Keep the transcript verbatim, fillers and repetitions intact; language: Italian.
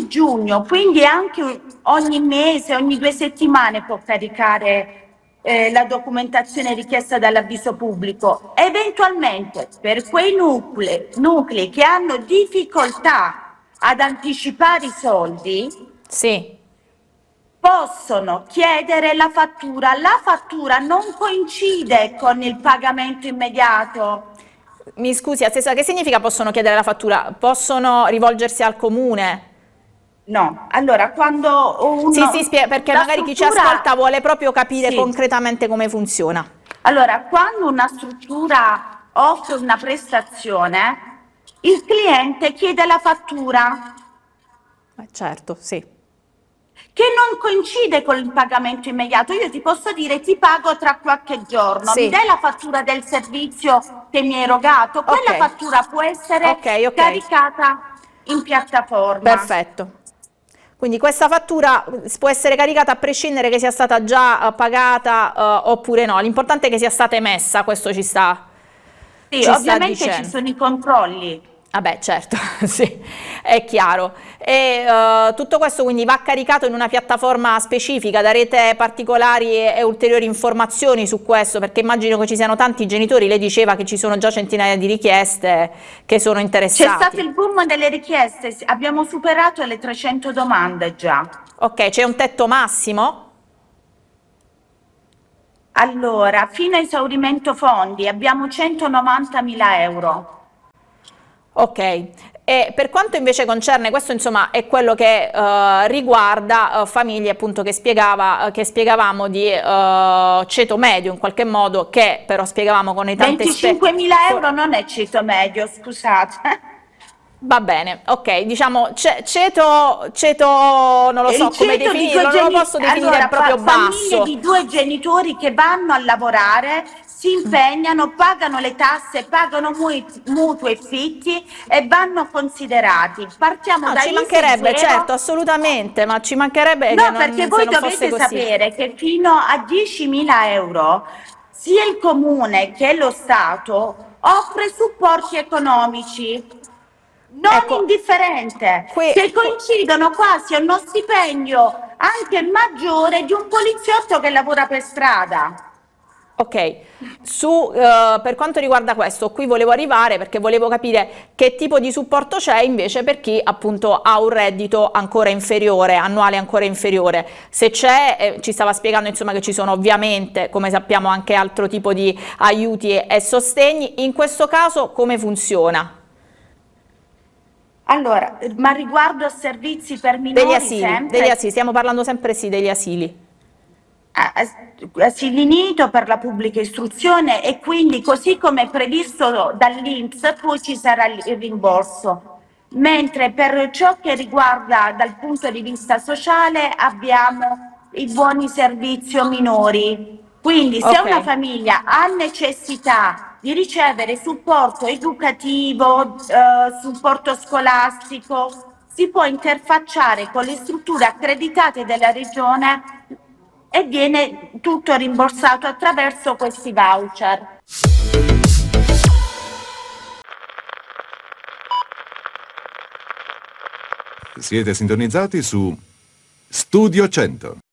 giugno, quindi anche ogni mese, ogni due settimane può caricare eh, la documentazione richiesta dall'avviso pubblico. Eventualmente per quei nuclei, nuclei che hanno difficoltà ad anticipare i soldi, Sì. possono chiedere la fattura. La fattura non coincide con il pagamento immediato. Mi scusi, Assessore, che significa possono chiedere la fattura? Possono rivolgersi al comune? No, allora quando Sì, uno, sì, spie- perché la magari chi ci struttura, ascolta vuole proprio capire sì. concretamente come funziona. Allora, quando una struttura offre una prestazione, il cliente chiede la fattura Eh, certo, sì. che non coincide con il pagamento immediato. Io ti posso dire ti pago tra qualche giorno, mi Sì. dai la fattura del servizio che mi hai erogato? Quella Ok. fattura può essere Ok, ok. caricata in piattaforma. Perfetto. Quindi questa fattura può essere caricata a prescindere che sia stata già eh, pagata eh, oppure no. L'importante è che sia stata emessa, questo ci sta, Sì, ci sta ovviamente ci dicendo. sono i controlli. Vabbè, certo, sì, è chiaro. E eh, tutto questo quindi va caricato in una piattaforma specifica, darete particolari e, e ulteriori informazioni su questo, perché immagino che ci siano tanti genitori, lei diceva che ci sono già centinaia di richieste che sono C'è stato interessati. il boom delle richieste, abbiamo superato le trecento domande già. Ok, c'è un tetto massimo? Allora, fino a esaurimento fondi abbiamo centonovantamila euro. Ok, e per quanto invece concerne, questo insomma è quello che eh, riguarda eh, famiglie appunto che, spiegava, eh, che spiegavamo di eh, ceto medio in qualche modo, che però spiegavamo con i tante spe... venticinquemila co- euro non è ceto medio, scusate. Va bene, ok, diciamo ce- ceto, ceto, non lo so Il come ceto di due definirlo, non lo genitori, posso definire allora, fa- proprio famiglie basso. di due genitori che vanno a lavorare, si impegnano, pagano le tasse, pagano mu- mutui e fitti e vanno considerati. Partiamo No, da ci I S E mancherebbe, certo, zero. assolutamente, ma ci mancherebbe che No, perché non, se voi non fosse dovete così. sapere che fino a diecimila euro sia il comune che lo Stato offre supporti economici non Ecco, indifferente, qui, che qui- coincidono quasi a uno stipendio anche maggiore di un poliziotto che lavora per strada. Ok, su, eh, per quanto riguarda questo, qui volevo arrivare perché volevo capire che tipo di supporto c'è invece per chi appunto ha un reddito ancora inferiore, annuale ancora inferiore. Se c'è, eh, ci stava spiegando insomma che ci sono ovviamente, come sappiamo, anche altro tipo di aiuti e, e sostegni. In questo caso come funziona? Allora, ma riguardo a servizi per Degli minori asili, degli sempre, asili, stiamo parlando sempre sì degli asili. asili nido per la pubblica istruzione e quindi così come previsto dall'I N P S poi ci sarà il rimborso. Mentre per ciò che riguarda dal punto di vista sociale abbiamo i buoni servizio minori. Quindi se una Ok. famiglia ha necessità di ricevere supporto educativo, eh, supporto scolastico, si può interfacciare con le strutture accreditate della regione e viene tutto rimborsato attraverso questi voucher. Siete sintonizzati su Studio cento.